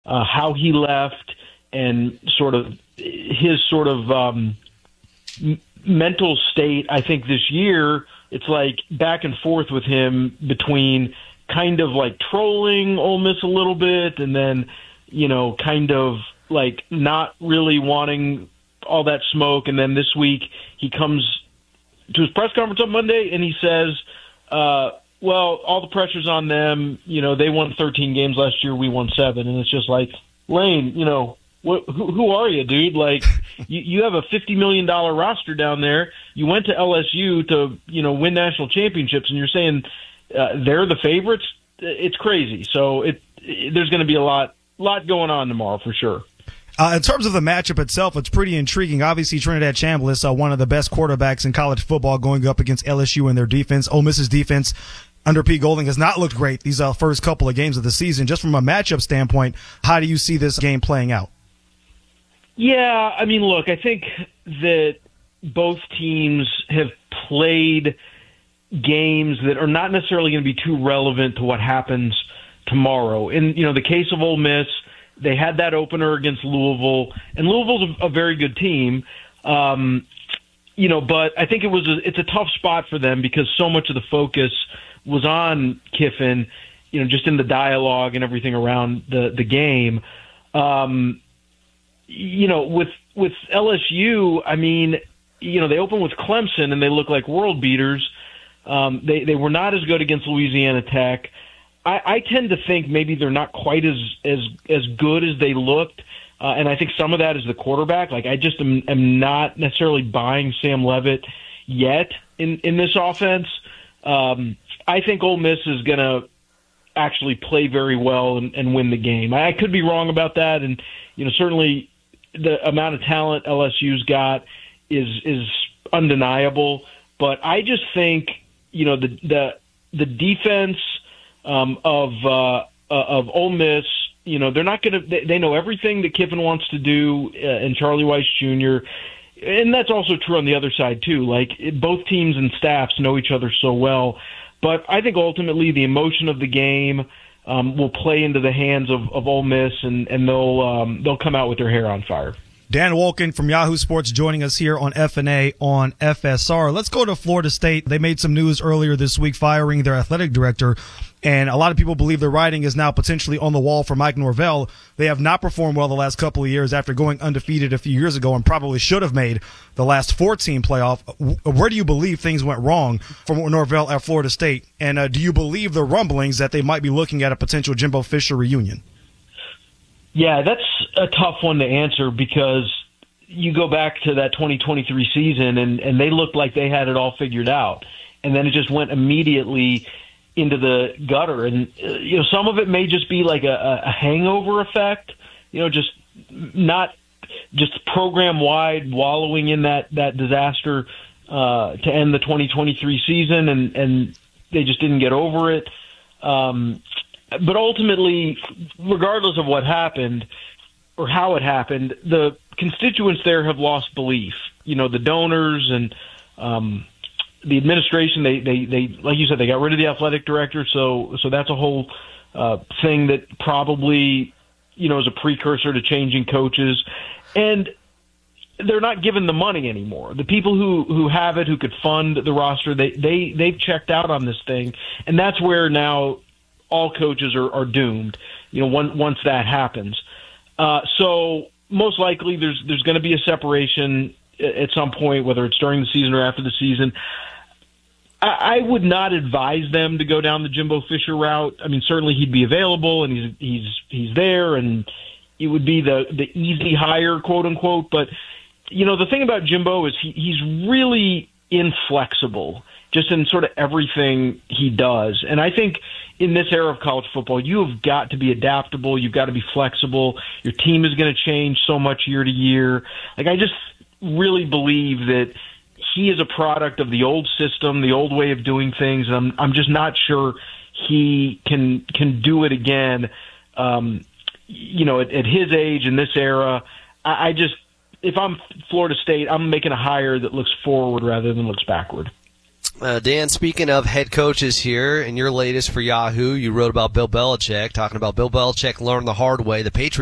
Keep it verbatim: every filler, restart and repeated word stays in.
uh, how he left, and sort of his sort of um, m- mental state. I think this year it's like back and forth with him between kind of like trolling Ole Miss a little bit, and then you know kind of like not really wanting all that smoke. And then this week he comes to his press conference on Monday and he says, uh, well, all the pressure's on them. You know, they won thirteen games last year. We won seven. And it's just like, Lane, you know, what, who, who are you, dude? Like, you, you have a fifty million dollars roster down there. You went to L S U to, you know, win national championships, and you're saying uh, they're the favorites? It's crazy. So it, it there's going to be a lot, lot going on tomorrow for sure. Uh, in terms of the matchup itself, it's pretty intriguing. Obviously, Trinidad Chambliss, uh, one of the best quarterbacks in college football, going up against L S U in their defense. Ole Miss's defense under Pete Golding has not looked great these uh, first couple of games of the season. Just from a matchup standpoint, how do you see this game playing out? Yeah, I mean, look, I think that both teams have played games that are not necessarily going to be too relevant to what happens tomorrow. In you know the case of Ole Miss, they had that opener against Louisville, and Louisville's a, a very good team. Um, you know, but I think it was a, it's a tough spot for them because so much of the focus was on Kiffin, you know, just in the dialogue and everything around the the game. Um, you know, with with L S U, I mean, you know, they opened with Clemson and they look like world beaters. Um, they they were not as good against Louisiana Tech. I, I tend to think maybe they're not quite as as as good as they looked, uh, and I think some of that is the quarterback. Like I just am, am not necessarily buying Sam Leavitt yet in in this offense. Um, I think Ole Miss is going to actually play very well and, and win the game. I, I could be wrong about that, and you know certainly the amount of talent L S U's got is is undeniable. But I just think you know the the the defense. Um, of uh, of Ole Miss, you know, they're not going to. They, they know everything that Kiffin wants to do, uh, and Charlie Weiss Junior, and that's also true on the other side too. Like it, both teams and staffs know each other so well, but I think ultimately the emotion of the game um, will play into the hands of, of Ole Miss, and and they'll um, they'll come out with their hair on fire. Dan Wolken from Yahoo Sports joining us here on F N A on F S R. Let's go to Florida State. They made some news earlier this week firing their athletic director, and a lot of people believe the writing is now potentially on the wall for Mike Norvell. They have not performed well the last couple of years after going undefeated a few years ago and probably should have made the last fourteen playoff. Where do you believe things went wrong for Norvell at Florida State? And uh, do you believe the rumblings that they might be looking at a potential Jimbo Fisher reunion? Yeah, that's a tough one to answer because you go back to that twenty twenty-three season and, and they looked like they had it all figured out. And then it just went immediately into the gutter. And, uh, you know, some of it may just be like a, a hangover effect, you know, just not just program-wide wallowing in that, that disaster uh, to end the twenty twenty-three season, and, and they just didn't get over it. Um But ultimately, regardless of what happened or how it happened, the constituents there have lost belief. You know, the donors and um, the administration, they, they, they, like you said, they got rid of the athletic director. So, so that's a whole uh, thing that probably, you know, is a precursor to changing coaches. And they're not given the money anymore. The people who, who have it, who could fund the roster, they, they, they've checked out on this thing. And that's where now all coaches are, are doomed, you know, one, once that happens. Uh, so most likely there's there's going to be a separation at some point, whether it's during the season or after the season. I, I would not advise them to go down the Jimbo Fisher route. I mean, certainly he'd be available and he's he's he's there, and it would be the the easy hire, quote unquote. But you know, the thing about Jimbo is he, he's really inflexible, just in sort of everything he does. And I think in this era of college football, you have got to be adaptable. You've got to be flexible. Your team is going to change so much year to year. Like, I just really believe that he is a product of the old system, the old way of doing things. And I'm, I'm just not sure he can, can do it again. Um, you know, at, at his age in this era, I, I just, if I'm Florida State, I'm making a hire that looks forward rather than looks backward. Uh, Dan, speaking of head coaches here, in your latest for Yahoo, you wrote about Bill Belichick, talking about Bill Belichick learned the hard way. The Patriots